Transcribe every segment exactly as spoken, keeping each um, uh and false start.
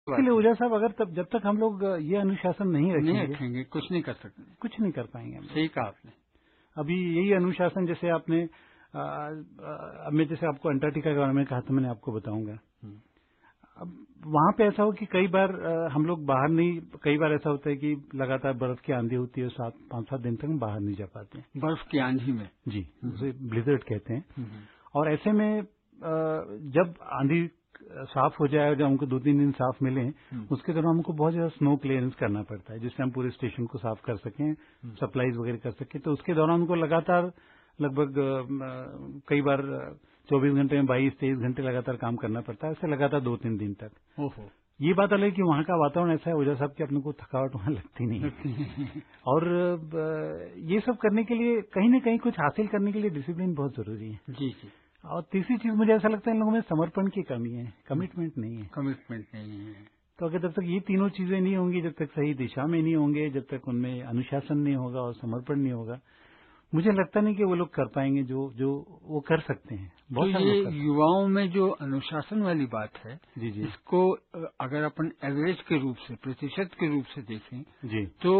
इसलिए ओझा साहब, अगर तब जब तक हम लोग ये अनुशासन नहीं रखेंगे नहीं रखेंगे कुछ नहीं कर सकते, कुछ नहीं कर पाएंगे हम। सही कहा आपने। अभी यही अनुशासन, जैसे आपने अब मैं जैसे आपको अंटार्कटिका के बारे में कहा था, मैंने आपको बताऊंगा। अब वहां पे ऐसा हो कि कई बार आ, हम लोग बाहर नहीं, कई बार ऐसा होता है कि लगातार बर्फ की आंधी होती है, सात पांच सात दिन तक हम बाहर नहीं जा पाते हैं बर्फ की आंधी में। जी, उसे ब्लिजर्ड कहते हैं। और ऐसे में आ, जब आंधी साफ हो जाए और जब हमको दो तीन दिन साफ मिले, उसके दौरान हमको बहुत ज्यादा स्नो क्लियरेंस करना पड़ता है, जिससे हम पूरे स्टेशन को साफ कर सकें, सप्लाईज वगैरह कर सकें। तो उसके दौरान हमको लगातार लगभग कई बार चौबीस घंटे में बाईस तेईस घंटे लगातार काम करना पड़ता है, ऐसे लगातार दो तीन दिन तक। ओहो। ये बात अलग है कि वहाँ का वातावरण ऐसा है ओझा साहब कि अपने को थकावट वहाँ लगती नहीं है। और ये सब करने के लिए, कहीं न कहीं कुछ हासिल करने के लिए डिसिप्लिन बहुत जरूरी है। जी जी। और तीसरी चीज मुझे ऐसा लगता है इन लोगों में समर्पण की कमी है, कमिटमेंट नहीं है। कमिटमेंट नहीं है। तो अगर जब तक ये तीनों चीजें नहीं होंगी, जब तक सही दिशा में नहीं होंगे, जब तक उनमें अनुशासन नहीं होगा और समर्पण नहीं होगा, मुझे लगता नहीं कि वो लोग कर पाएंगे जो जो वो कर सकते हैं। बहुत तो ये युवाओं में जो अनुशासन वाली बात है, जी जी, इसको अगर अपन एवरेज के रूप से, प्रतिशत के रूप से देखें जी, तो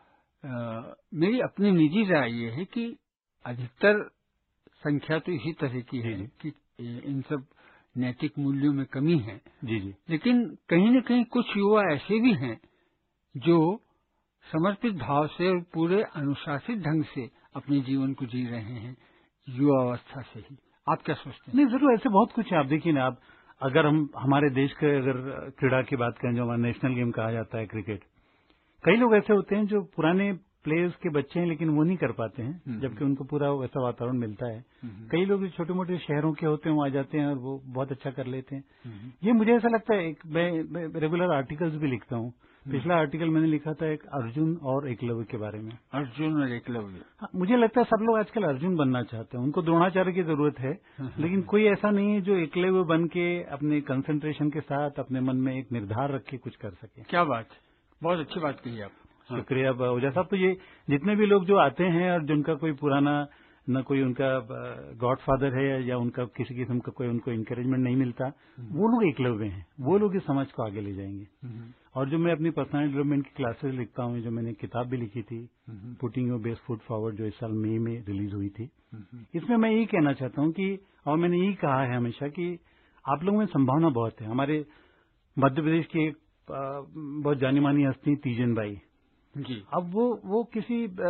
आ, मेरी अपनी निजी राय ये है कि अधिकतर संख्या तो इसी तरह की है जी, कि इन सब नैतिक मूल्यों में कमी है। जी जी। लेकिन कहीं न कहीं कुछ युवा ऐसे भी हैं जो समर्पित भाव से और पूरे अनुशासित ढंग से अपने जीवन को जी रहे हैं, युवावस्था से ही। आप क्या सोचते हैं? नहीं, जरूर ऐसे बहुत कुछ है। आप देखिए ना, आप अगर हम हमारे देश के अगर क्रीड़ा की बात करें, जो हमारा नेशनल गेम कहा जाता है क्रिकेट, कई लोग ऐसे होते हैं जो पुराने प्लेयर्स के बच्चे हैं लेकिन वो नहीं कर पाते हैं, जबकि उनको पूरा वैसा वातावरण मिलता है। कई लोग छोटे मोटे शहरों के होते हैं, वो आ जाते हैं और वो बहुत अच्छा कर लेते हैं। ये मुझे ऐसा लगता है, एक मैं रेगुलर आर्टिकल्स भी लिखता हूँ। पिछला आर्टिकल मैंने लिखा था एक अर्जुन और एकलव्य के बारे में। अर्जुन और एकलव्य। हाँ, मुझे लगता है सब लोग आजकल अर्जुन बनना चाहते हैं, उनको द्रोणाचार्य की जरूरत है, लेकिन कोई ऐसा नहीं है जो एकलव्य बन के अपने कंसंट्रेशन के साथ अपने मन में एक निर्धार रख के कुछ कर सके। क्या बात, बहुत अच्छी बात कही आप। शुक्रिया ओझा साहब। तो ये जितने भी लोग जो आते हैं और जिनका कोई पुराना न कोई उनका गॉडफादर है या उनका किसी किस्म का कोई उनको इंकरेजमेंट नहीं मिलता, वो लोग एकलव्य हैं, वो लोग इस समाज को आगे ले जाएंगे। और जो मैं अपनी पर्सनल डेवलपमेंट की क्लासेस लिखता हूँ, जो मैंने किताब भी लिखी थी, putting your best foot forward, जो इस साल मई में रिलीज हुई थी, इसमें मैं यही कहना चाहता हूँ कि, और मैंने यही कहा है हमेशा कि आप लोगों में संभावना बहुत है। हमारे मध्य प्रदेश की एक बहुत जानी मानी हस्ती तीजन बाई जी, अब वो वो किसी आ,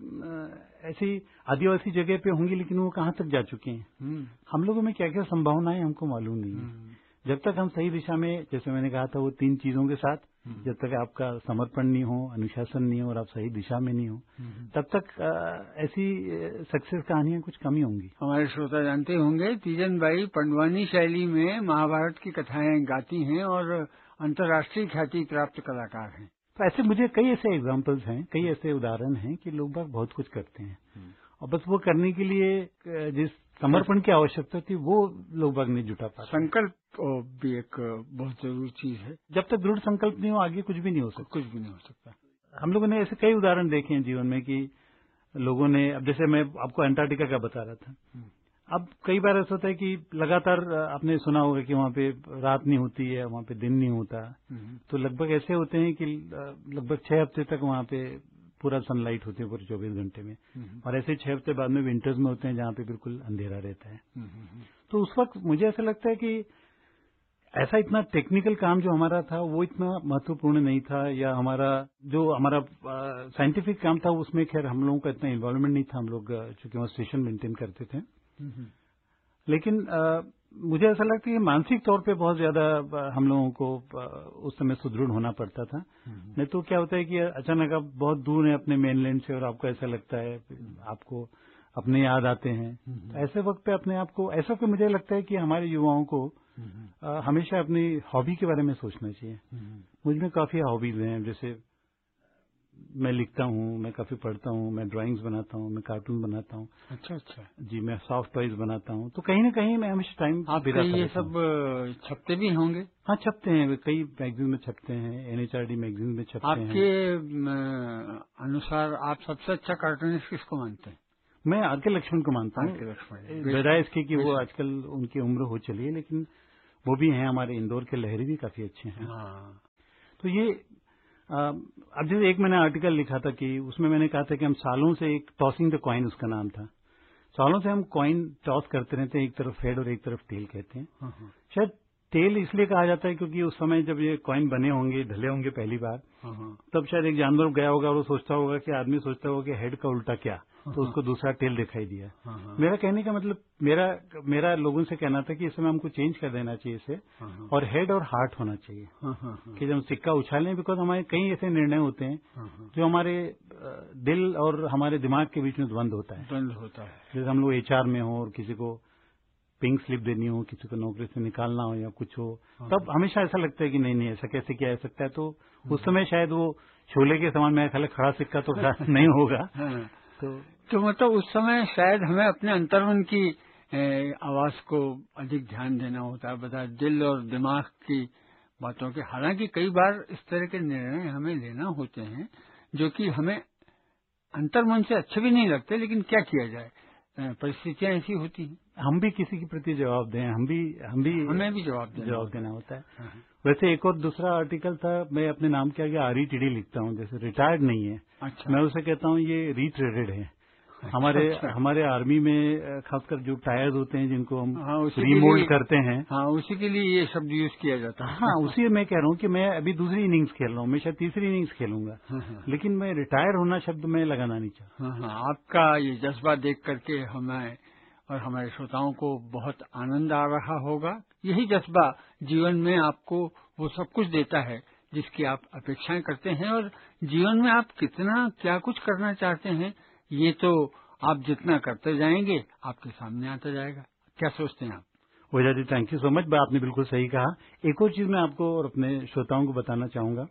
आ, ऐसी आदिवासी जगह पे होंगी, लेकिन वो कहाँ तक जा चुके हैं। हम लोगों में क्या क्या संभावनाएं हमको मालूम नहीं है। जब तक हम सही दिशा में, जैसे मैंने कहा था, वो तीन चीजों के साथ, जब तक आपका समर्पण नहीं हो, अनुशासन नहीं हो और आप सही दिशा में नहीं हो, तब तक आ, ऐसी सक्सेस कहानियां कुछ कमी होंगी। हमारे श्रोता जानते होंगे तीजन बाई पंडवानी शैली में महाभारत की कथाएं गाती हैं और अंतर्राष्ट्रीय ख्याति प्राप्त कलाकार हैं। तो ऐसे मुझे कई ऐसे एग्जाम्पल्स हैं, कई ऐसे उदाहरण हैं कि लोग बाग बहुत कुछ करते हैं, और बस वो करने के लिए जिस समर्पण की आवश्यकता थी वो लोग बाग नहीं जुटा पाते। संकल्प भी एक बहुत जरूरी चीज है। जब तक दृढ़ संकल्प नहीं हो, आगे कुछ भी नहीं हो सकता। कुछ भी नहीं हो सकता। हम लोगों ने ऐसे कई उदाहरण देखे हैं जीवन में कि लोगों ने, अब जैसे मैं आपको अंटार्कटिका का बता रहा था, अब कई बार ऐसा होता है कि लगातार आपने सुना होगा कि वहाँ पे रात नहीं होती है, वहाँ पे दिन नहीं होता, तो लगभग ऐसे होते हैं कि लगभग छह हफ्ते तक वहाँ पे पूरा सनलाइट होती है पूरे चौबीस घंटे में, और ऐसे छह हफ्ते बाद में विंटर्स में होते हैं जहाँ पे बिल्कुल अंधेरा रहता है। तो उस वक्त मुझे ऐसा लगता है कि ऐसा इतना टेक्निकल काम जो हमारा था वो इतना महत्वपूर्ण नहीं था, या हमारा जो हमारा साइंटिफिक काम था उसमें खैर हम लोगों का इतना इन्वॉल्वमेंट नहीं था। हम लोग चूंकि वहाँ स्टेशन मेंटेन करते थे, लेकिन आ, मुझे ऐसा लगता है कि मानसिक तौर पे बहुत ज्यादा हम लोगों को आ, उस समय सुदृढ़ होना पड़ता था। नहीं तो क्या होता है कि अचानक आप बहुत दूर हैं अपने मेनलैंड से और आपको ऐसा लगता है, आपको अपने याद आते हैं, तो ऐसे वक्त पे अपने आप को, ऐसा कि मुझे लगता है कि हमारे युवाओं को आ, हमेशा अपनी हॉबी के बारे में सोचना चाहिए। मुझ में काफी हॉबीज हैं, जैसे मैं लिखता हूँ, मैं काफी पढ़ता हूँ, मैं ड्राइंग्स बनाता हूँ, मैं कार्टून बनाता हूँ। अच्छा अच्छा जी, मैं सॉफ्ट टॉयज बनाता हूँ। तो कहीं ना कहीं मैं हमेशा टाइम आप ये सब छपते भी होंगे? हाँ, छपते हैं, कई मैगजीन में छपते हैं, एनएचआरडी मैगजीन में छपते हैं। आपके अनुसार आप सबसे अच्छा कार्टूनिस्ट किसको मानते हैं? मैं आर के लक्ष्मण को मानता हूँ, बजाय इसके कि वो आजकल उनकी उम्र हो चली है, लेकिन वो भी हैं, हमारे इंदौर के लहरी भी काफी अच्छे हैं। हाँ। तो ये अब जैसे एक मैंने आर्टिकल लिखा था कि उसमें मैंने कहा था कि हम सालों से एक टॉसिंग द कॉइन उसका नाम था, सालों से हम कॉइन टॉस करते रहते हैं, एक तरफ हेड और एक तरफ टेल कहते हैं। हाँ हाँ। शायद टेल इसलिए कहा जाता है क्योंकि उस समय जब ये कॉइन बने होंगे, ढले होंगे पहली बार, हाँ हाँ। तब शायद एक जानवर गया होगा और वो सोचता होगा कि आदमी सोचता होगा कि हेड का उल्टा क्या, हाँ तो उसको दूसरा टेल दिखाई दिया। हाँ हाँ। मेरा कहने का मतलब मेरा मेरा लोगों से कहना था कि इस समय हमको चेंज कर देना चाहिए इसे, हाँ हाँ। और हेड और हार्ट होना चाहिए। हाँ हाँ हाँ। कि जब हम सिक्का उछालें, बिकॉज हमारे कई ऐसे निर्णय होते हैं हाँ हाँ। जो हमारे अ, दिल और हमारे दिमाग के बीच में द्वंद्व होता है। द्वंद्व होता है। जैसे हम लोग एचआर में हो और किसी को पिंक स्लिप देनी हो, किसी को नौकरी से निकालना हो या कुछ हो, तब हमेशा ऐसा लगता है कि नहीं नहीं ऐसा कैसे किया जा सकता है। तो उस समय शायद वो शोले के समान मेरा ख्याल है खड़ा सिक्का तो नहीं होगा। हाँ। तो तो मतलब उस समय शायद हमें अपने अंतर्मन की ए, आवाज को अधिक ध्यान देना होता है, बता दिल और दिमाग की बातों के। हालांकि कई बार इस तरह के निर्णय हमें लेना होते हैं जो कि हमें अंतर्मन से अच्छे भी नहीं लगते, लेकिन क्या किया जाए, परिस्थितियां ऐसी होती हैं। हम भी किसी के प्रति जवाब दें, हम भी हम भी हमें भी जवाब देना जवाब देना होता है। हाँ। वैसे एक और दूसरा आर्टिकल था, मैं अपने नाम के आगे आर ई टी डी लिखता हूँ, जैसे रिटायर्ड नहीं है। अच्छा। मैं उसे कहता हूँ ये रीट्रेडेड है। अच्छा, हमारे अच्छा। हमारे आर्मी में खासकर जो टायर्स होते हैं जिनको हम हाँ, रीमोल्ड करते हैं, हाँ, उसी के लिए ये शब्द यूज किया जाता है। हाँ, उसी मैं कह रहा हूँ कि मैं अभी दूसरी इनिंग्स खेल रहा हूँ, मैं शायद तीसरी इनिंग्स खेलूंगा। हाँ, हाँ। लेकिन मैं रिटायर होना शब्द मैं लगाना नहीं चाहता। हाँ, हाँ, आपका ये जज्बा देख करके हमें और हमारे श्रोताओं को बहुत आनंद आ रहा होगा। यही जज्बा जीवन में आपको वो सब कुछ देता है जिसकी आप अपेक्षाएं करते हैं, और जीवन में आप कितना क्या कुछ करना चाहते हैं ये तो आप जितना करते जाएंगे आपके सामने आता जाएगा। क्या सोचते हैं आप? Ojha ji, thank you so much. आपने बिल्कुल सही कहा। एक और चीज मैं आपको और अपने श्रोताओं को बताना चाहूंगा।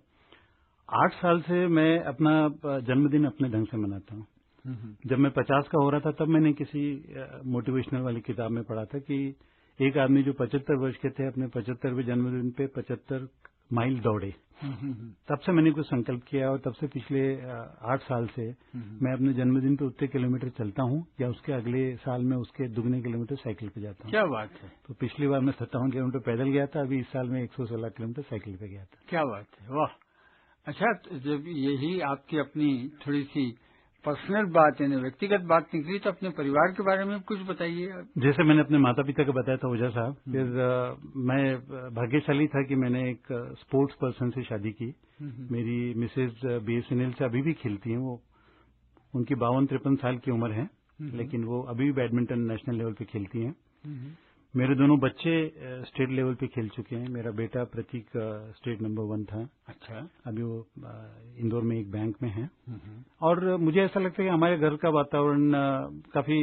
आठ साल से मैं अपना जन्मदिन अपने ढंग से मनाता हूँ। जब मैं पचास का हो रहा था तब मैंने किसी मोटिवेशनल वाली किताब में पढ़ा था कि एक आदमी जो पचहत्तर वर्ष के थे अपने पचहत्तरवें जन्मदिन पे पचहत्तर माइल दौड़े। तब से मैंने कुछ संकल्प किया और तब से पिछले आठ साल से मैं अपने जन्मदिन पे उतने किलोमीटर चलता हूँ, या उसके अगले साल में उसके दुगने किलोमीटर साइकिल पे जाता हूँ। क्या बात है। तो पिछली बार मैं सत्तावन किलोमीटर पैदल गया था, अभी इस साल में एक सौ सोलह किलोमीटर साइकिल पे गया था। क्या बात है, वाह। अच्छा, जब यही आपकी अपनी थोड़ी सी पर्सनल बात यानी व्यक्तिगत बात निकली तो अपने परिवार के बारे में कुछ बताइए। जैसे मैंने अपने माता पिता को बताया था ओझा साहब, फिर आ, मैं भाग्यशाली था कि मैंने एक स्पोर्ट्स पर्सन से शादी की। मेरी मिसेज बीएसएनएल से अभी भी खेलती हैं, वो उनकी बावन तिरपन साल की उम्र है, लेकिन वो अभी भी बैडमिंटन नेशनल लेवल पे खेलती हैं। मेरे दोनों बच्चे स्टेट लेवल पे खेल चुके हैं। मेरा बेटा प्रतीक स्टेट नंबर वन था। अच्छा। अभी वो इंदौर में एक बैंक में है। और मुझे ऐसा लगता है कि हमारे घर का वातावरण काफी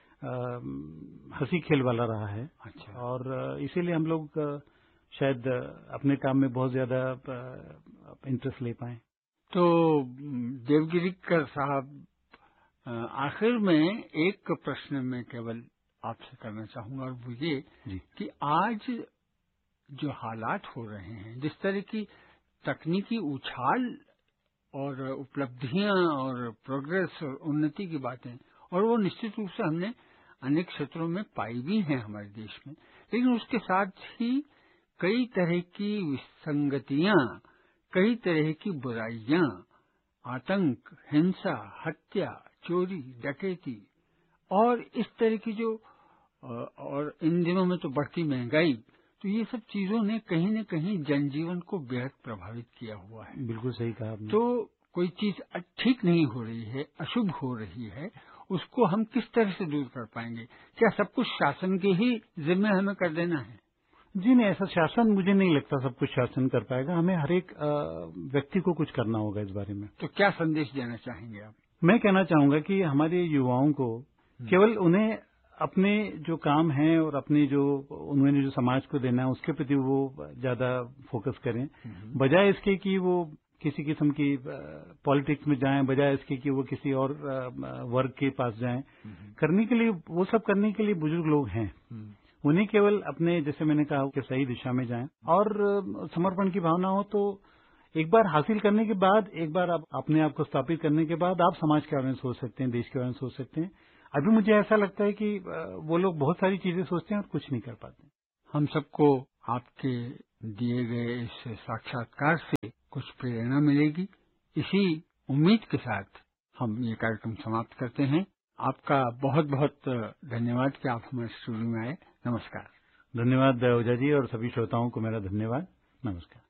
हंसी खेल वाला रहा है। अच्छा। और इसीलिए हम लोग शायद अपने काम में बहुत ज्यादा इंटरेस्ट ले पाए। तो देवगिरीकर साहब, आखिर में एक प्रश्न में केवल आपसे करना चाहूंगा, और वो ये कि आज जो हालात हो रहे हैं, जिस तरह की तकनीकी उछाल और उपलब्धियां और प्रोग्रेस और उन्नति की बातें, और वो निश्चित रूप से हमने अनेक क्षेत्रों में पाई भी हैं हमारे देश में, लेकिन उसके साथ ही कई तरह की विसंगतियां, कई तरह की बुराइयां, आतंक, हिंसा, हत्या, चोरी, डकैती और इस तरह की जो, और इन दिनों में तो बढ़ती महंगाई, तो ये सब चीजों ने कहीं न कहीं जनजीवन को बेहद प्रभावित किया हुआ है। बिल्कुल सही कहा आपने। तो कोई चीज ठीक नहीं हो रही है, अशुभ हो रही है, उसको हम किस तरह से दूर कर पाएंगे? क्या सब कुछ शासन के ही जिम्मे हमें कर देना है? जी नहीं, ऐसा शासन मुझे नहीं लगता सब कुछ शासन कर पाएगा। हमें हर एक व्यक्ति को कुछ करना होगा इस बारे में। तो क्या संदेश देना चाहेंगे आप? मैं कहना चाहूंगा कि हमारे युवाओं को केवल उन्हें अपने जो काम है और अपने जो उन्होंने जो समाज को देना है उसके प्रति वो ज्यादा फोकस करें, बजाय इसके कि वो किसी किस्म की पॉलिटिक्स में जाएं, बजाय इसके कि वो किसी और वर्ग के पास जाएं। करने के लिए, वो सब करने के लिए बुजुर्ग लोग हैं। उन्हें केवल अपने, जैसे मैंने कहा, कि सही दिशा में जाएं और समर्पण की भावना हो, तो एक बार हासिल करने के बाद, एक बार आप अपने आप को स्थापित करने के बाद आप समाज के बारे में सोच सकते हैं, देश के बारे में सोच सकते हैं। अभी मुझे ऐसा लगता है कि वो लोग बहुत सारी चीजें सोचते हैं और कुछ नहीं कर पाते। हम सबको आपके दिए गए इस साक्षात्कार से कुछ प्रेरणा मिलेगी। इसी उम्मीद के साथ हम ये कार्यक्रम समाप्त करते हैं। आपका बहुत बहुत धन्यवाद कि आप हमारे स्टूडियो में आए। नमस्कार। धन्यवाद ओझा जी, और सभी श्रोताओं को मेरा धन्यवाद। नमस्कार।